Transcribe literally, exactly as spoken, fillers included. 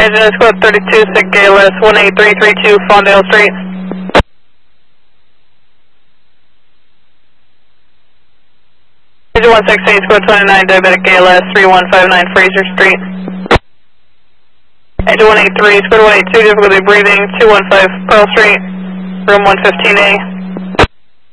engine is squad thirty-two, sick K L S one eight three three two, Fondale Street. Engine one six eight, squad twenty-nine, diabetic K L S three one five nine, Fraser Street. Engine one eight three, squad one eight two, difficulty breathing, two one five, Pearl Street, room one fifteen A.